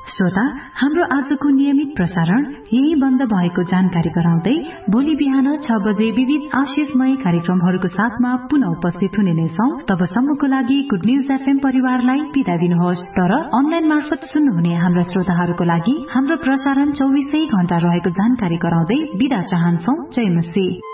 श्रोता, हाम्रो आजको नियमित प्रसारण यही बन्द भएको जानकारी गराउँदै भोलि बिहान 6 बजे विविध आशिषमय कार्यक्रमहरूको साथमा पुनः उपस्थित हुने नै छौं। तबसम्मको लागि गुड न्यूज एफएम परिवारलाई बिदा दिनुहोस्। तर अनलाइन मार्फत सुन्नुहुने हाम्रा श्रोताहरूको लागि हाम्रो प्रसारण 24 घण्टा रहेको जानकारी गराउँदै बिदा चाहन्छौं। जय मसी।